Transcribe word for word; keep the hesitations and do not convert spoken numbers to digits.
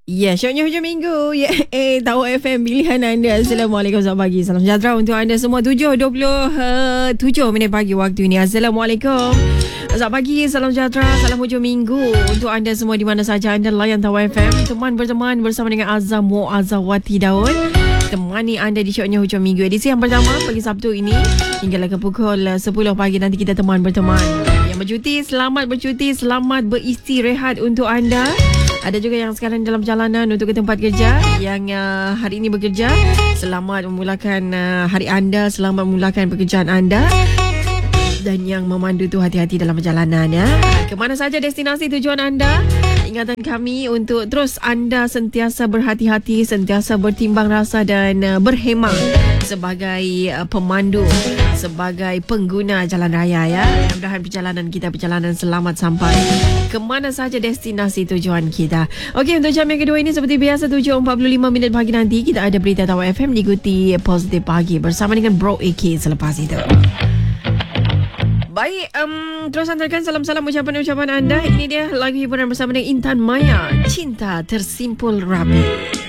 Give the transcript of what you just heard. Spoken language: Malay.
Ya, syoknya hujung minggu. Ya, eh, tahu F M pilihan anda. Assalamualaikum, selamat pagi. Salam sejahtera untuk anda semua. tujuh dua puluh tujuh minit pagi waktu ini. Assalamualaikum. Selamat pagi, salam sejahtera, salam hujung minggu untuk anda semua di mana saja anda layan Tahu F M. Teman berteman bersama dengan Azam Muazzawati Daud. Temani anda di syoknya hujung minggu. Edisi yang pertama pagi Sabtu ini hinggalah ke pukul sepuluh pagi nanti kita teman berteman. Yang bercuti, selamat bercuti, selamat beristirahat untuk anda. Ada juga yang sekarang dalam perjalanan untuk ke tempat kerja, yang uh, hari ini bekerja. Selamat memulakan uh, hari anda, selamat memulakan pekerjaan anda. Dan yang memandu tu hati-hati dalam perjalanan ya. Ke mana saja destinasi tujuan anda, ingatan kami untuk terus anda sentiasa berhati-hati, sentiasa bertimbang rasa dan uh, berhemah sebagai uh, pemandu, sebagai pengguna jalan raya ya. Mudah-mudahan perjalanan kita perjalanan selamat sampai ke mana saja destinasi tujuan kita. Okey, untuk jam yang kedua ini seperti biasa tujuh empat puluh lima minit pagi nanti kita ada berita Tahu F M diikuti Positif Pagi bersama dengan Bro A K selepas itu. Baik, um, terus hantarkan salam-salam ucapan-ucapan anda. Ini dia lagu hiburan bersama dengan Intan Maya, Cinta Tersimpul Rapi.